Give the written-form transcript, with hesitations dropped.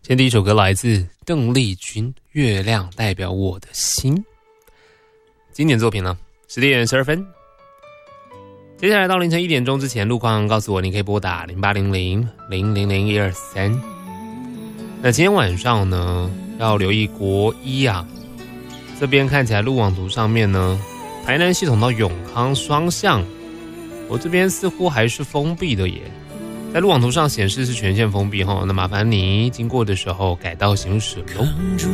先第一首歌来自邓丽君，《月亮代表我的心》，经典作品了。10点12分，接下来到凌晨1点钟之前，路况告诉我，你可以拨打0800-000-123。那今天晚上呢，要留意国一啊，这边看起来路网图上面呢，台南系统到永康双向，我这边似乎还是封闭的耶。在路网图上显示是全线封闭，那麻烦你经过的时候改道行驶咯。